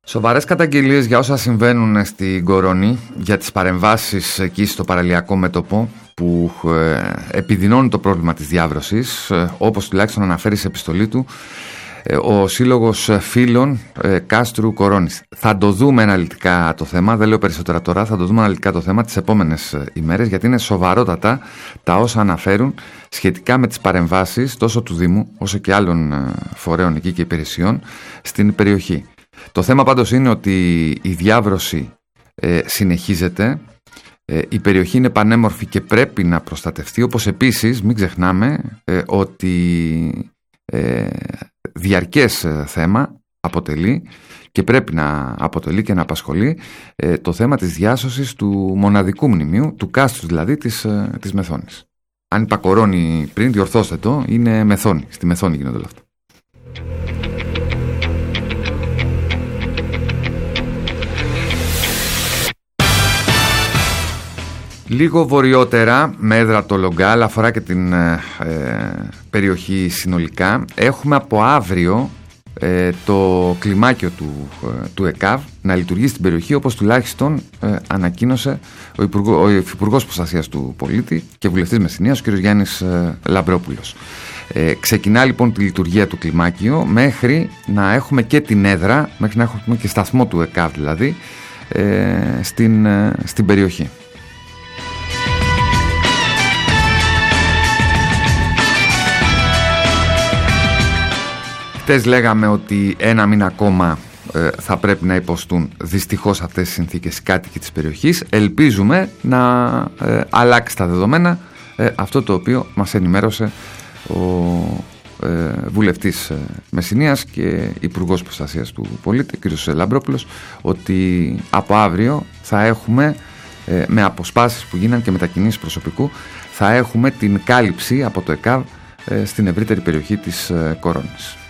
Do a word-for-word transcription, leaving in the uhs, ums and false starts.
Σοβαρές καταγγελίες για όσα συμβαίνουν στην Κορώνη, για τις παρεμβάσεις εκεί στο παραλιακό μέτωπο που ε, επιδεινώνουν το πρόβλημα της διάβρωσης, ε, όπως τουλάχιστον αναφέρει σε επιστολή του ε, ο Σύλλογος Φίλων ε, Κάστρου Κορώνης. Θα το δούμε αναλυτικά το θέμα, δεν λέω περισσότερα τώρα, θα το δούμε αναλυτικά το θέμα τις επόμενες ε, ημέρες, γιατί είναι σοβαρότατα τα όσα αναφέρουν σχετικά με τις παρεμβάσεις τόσο του Δήμου όσο και άλλων ε, φορέων εκεί και υπηρεσιών στην περιοχή. Το θέμα πάντως είναι ότι η διάβρωση ε, συνεχίζεται, ε, η περιοχή είναι πανέμορφη και πρέπει να προστατευτεί, όπως επίσης μην ξεχνάμε ε, ότι ε, διαρκές θέμα αποτελεί και πρέπει να αποτελεί και να απασχολεί ε, το θέμα της διάσωσης του μοναδικού μνημείου, του κάστρου δηλαδή της, ε, της Μεθόνης. Αν είπα Κορώνη πριν, διορθώστε το, είναι Μεθόνη, στη Μεθόνη γίνονται όλα αυτά. Λίγο βορειότερα, με έδρα το Λογκάλ, αφορά και την ε, περιοχή συνολικά, έχουμε από αύριο ε, το κλιμάκιο του, ε, του ΕΚΑΒ να λειτουργεί στην περιοχή, όπως τουλάχιστον ε, ανακοίνωσε ο, Υπουργό, ο Υφυπουργός Προστασίας του Πολίτη και βουλευτής Μεσσηνίας, ο κ. Γιάννης ε, Λαμπρόπουλος. Ε, ξεκινά λοιπόν τη λειτουργία του κλιμάκιο μέχρι να έχουμε και την έδρα, μέχρι να έχουμε και σταθμό του ΕΚΑΒ δηλαδή, ε, στην, ε, στην περιοχή. Χτες λέγαμε ότι ένα μήνα ακόμα ε, θα πρέπει να υποστούν δυστυχώς αυτές τις συνθήκες οι κάτοικοι της περιοχής. Ελπίζουμε να ε, αλλάξει τα δεδομένα ε, αυτό το οποίο μας ενημέρωσε ο ε, βουλευτής ε, Μεσσηνίας και Υπουργός Προστασίας του Πολίτη, κ. Λαμπρόπουλος, ότι από αύριο θα έχουμε ε, με αποσπάσεις που γίναν και μετακινήσεις προσωπικού, θα έχουμε την κάλυψη από το ΕΚΑΒ ε, στην ευρύτερη περιοχή της ε, Κορώνης.